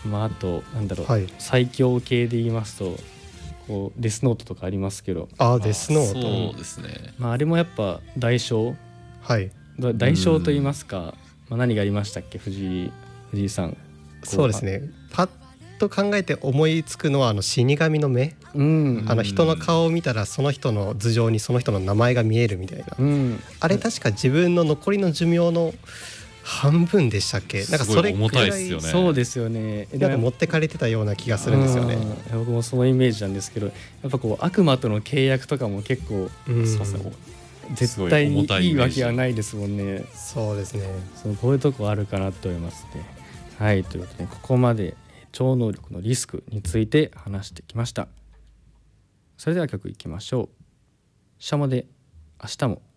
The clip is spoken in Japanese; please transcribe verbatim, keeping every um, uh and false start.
まああとなんだろう、 はい、 最強系で言いますとこうデスノートとかありますけど、 あデスノート、 そうですね、 まあ、あれもやっぱ代償はい代償と言いますか、まあ、何がありましたっけ藤井藤井さん。 そうですね、パッと考えて思いつくのはあの死神の目、 うん、 あの人の顔を見たらその人の頭上にその人の名前が見えるみたいな、 うん、 あれ確か自分の残りの寿命の半分でしたっけ、なんかそれくらいすごい重たいですよね。 そうですよね。 なんか持ってかれてたような気がするんですよね。 うん、僕もそのイメージなんですけど、やっぱこう悪魔との契約とかも結構、 うん、 そうですね、 絶対にいいわけはないですもんね。 そうですね。 そうこういうとこあるかなと思いますね。はい、ということでここまで超能力のリスクについて話してきました。それでは曲いきましょう。シャモで明日も。